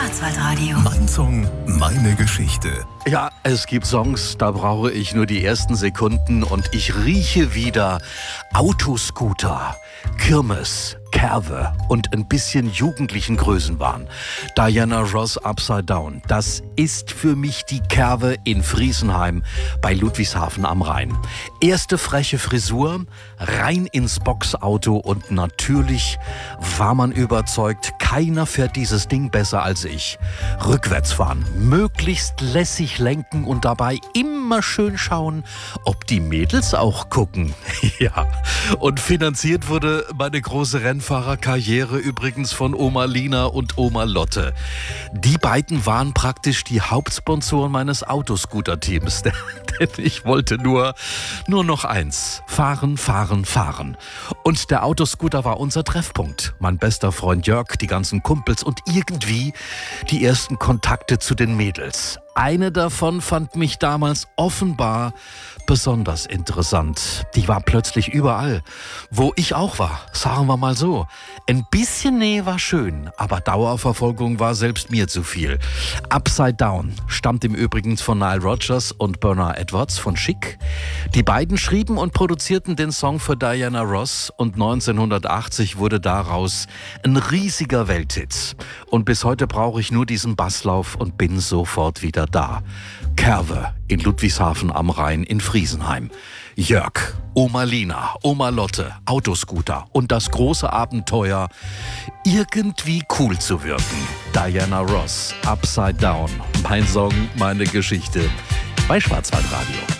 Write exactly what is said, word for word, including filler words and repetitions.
Schwarzwaldradio. Mein Song, meine Geschichte. Ja, es gibt Songs, da brauche ich nur die ersten Sekunden und ich rieche wieder Autoscooter, Kirmes, Kerwe und ein bisschen jugendlichen Größenwahn. Diana Ross Upside Down, das ist für mich die Kerwe in Friesenheim bei Ludwigshafen am Rhein. Erste freche Frisur, rein ins Boxauto und natürlich war man überzeugt, keiner fährt dieses Ding besser als ich. Rückwärts fahren, möglichst lässig lenken und dabei immer schön schauen, ob die Mädels auch gucken. Ja, und finanziert wurde meine große Rennfahrerkarriere übrigens von Oma Lina und Oma Lotte. Die beiden waren praktisch die Hauptsponsoren meines Autoscooter-Teams. Denn ich wollte nur, nur noch eins. Fahren, fahren, fahren. Und der Autoscooter war unser Treffpunkt. Mein bester Freund Jörg, die ganzen Kumpels und irgendwie die ersten Kontakte zu den Mädels. Eine davon fand mich damals offenbar besonders interessant. Die war plötzlich überall, wo ich auch war, sagen wir mal so. Ein bisschen Nähe war schön, aber Dauerverfolgung war selbst mir zu viel. Upside Down stammt im Übrigen von Nile Rodgers und Bernard Edwards von Chic. Die beiden schrieben und produzierten den Song für Diana Ross und neunzehnhundertachtzig wurde daraus ein riesiger Welthit. Und bis heute brauche ich nur diesen Basslauf und bin sofort wieder da. Kerwe in Ludwigshafen am Rhein in Friesenheim. Jörg, Oma Lina, Oma Lotte, Autoscooter und das große Abenteuer, irgendwie cool zu wirken. Diana Ross, Upside Down. Mein Song, meine Geschichte bei Schwarzwaldradio.